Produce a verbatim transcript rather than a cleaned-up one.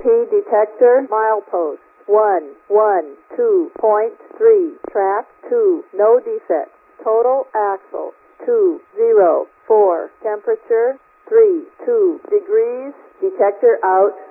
detector, milepost, one, one, two point three, track, two, no defects, total axle, two, zero, four, temperature, three, two degrees, detector out,